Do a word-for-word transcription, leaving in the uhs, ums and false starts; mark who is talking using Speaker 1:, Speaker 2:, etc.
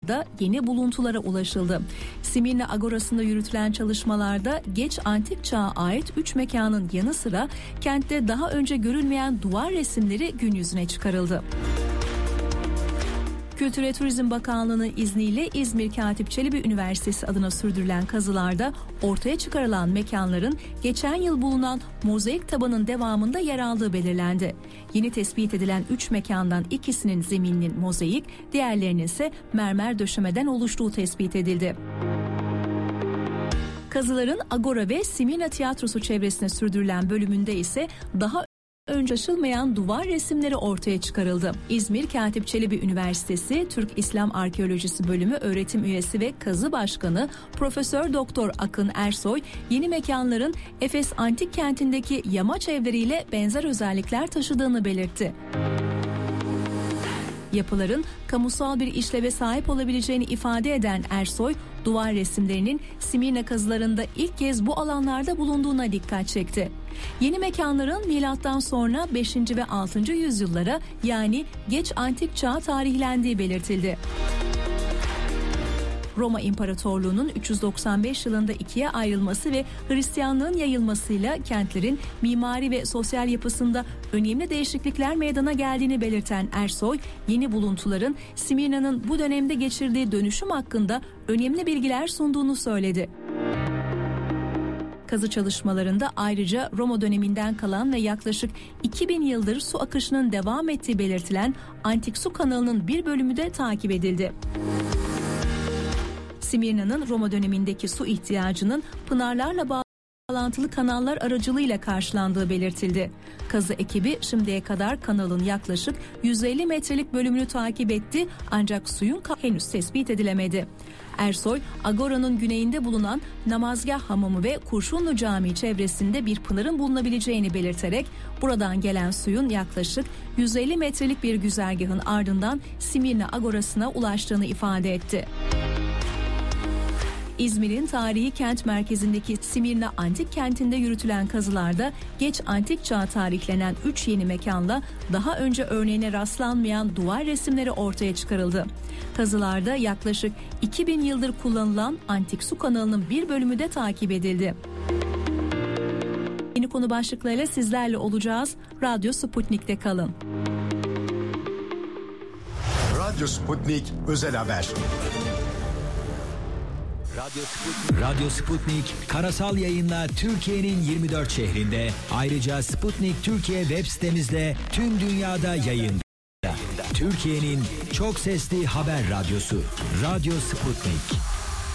Speaker 1: kazılarda yeni buluntulara ulaşıldı. Simirna Agorası'nda yürütülen çalışmalarda geç antik çağa ait üç mekanın yanı sıra kentte daha önce görülmeyen duvar resimleri gün yüzüne çıkarıldı. Kültür ve Turizm Bakanlığı'nın izniyle İzmir Katip Çelebi Üniversitesi adına sürdürülen kazılarda ortaya çıkarılan mekanların geçen yıl bulunan mozaik tabanın devamında yer aldığı belirlendi. Yeni tespit edilen üç mekandan ikisinin zemininin mozaik, diğerlerinin ise mermer döşemeden oluştuğu tespit edildi. Kazıların Agora ve Simirna Tiyatrosu çevresine sürdürülen bölümünde ise daha önce aşılmayan duvar resimleri ortaya çıkarıldı. İzmir Katip Çelebi Üniversitesi Türk İslam Arkeolojisi Bölümü öğretim üyesi ve kazı başkanı Profesör Doktor Akın Ersoy, yeni mekanların Efes Antik Kenti'ndeki yamaç evleriyle benzer özellikler taşıdığını belirtti. Yapıların kamusal bir işleve sahip olabileceğini ifade eden Ersoy, duvar resimlerinin Simirna kazılarında ilk kez bu alanlarda bulunduğuna dikkat çekti. Yeni mekanların milattan sonra beşinci ve altıncı yüzyıllara, yani geç antik çağa tarihlendiği belirtildi. Roma İmparatorluğu'nun üç yüz doksan beş yılında ikiye ayrılması ve Hristiyanlığın yayılmasıyla kentlerin mimari ve sosyal yapısında önemli değişiklikler meydana geldiğini belirten Ersoy, yeni buluntuların Simirna'nın bu dönemde geçirdiği dönüşüm hakkında önemli bilgiler sunduğunu söyledi. Kazı çalışmalarında ayrıca Roma döneminden kalan ve yaklaşık iki bin yıldır su akışının devam ettiği belirtilen Antik Su Kanalı'nın bir bölümü de takip edildi. Simirna'nın Roma dönemindeki su ihtiyacının pınarlarla bağlantılı kanallar aracılığıyla karşılandığı belirtildi. Kazı ekibi şimdiye kadar kanalın yaklaşık yüz elli metrelik bölümünü takip etti, ancak suyun henüz tespit edilemedi. Ersoy, Agora'nın güneyinde bulunan Namazgah Hamamı ve Kurşunlu Camii çevresinde bir pınarın bulunabileceğini belirterek buradan gelen suyun yaklaşık yüz elli metrelik bir güzergahın ardından Simirna Agorası'na ulaştığını ifade etti. İzmir'in tarihi kent merkezindeki Simirna Antik Kenti'nde yürütülen kazılarda geç antik çağ tarihlenen üç yeni mekanla daha önce örneğine rastlanmayan duvar resimleri ortaya çıkarıldı. Kazılarda yaklaşık iki bin yıldır kullanılan Antik Su Kanalı'nın bir bölümü de takip edildi. Yeni konu başlıklarıyla sizlerle olacağız. Radyo Sputnik'te kalın.
Speaker 2: Radyo Sputnik Özel Haber.
Speaker 3: Radyo Sputnik. Radyo Sputnik karasal yayınla Türkiye'nin yirmi dört şehrinde, ayrıca Sputnik Türkiye web sitemizle tüm dünyada yayında. Türkiye'nin çok sesli haber radyosu Radyo Sputnik.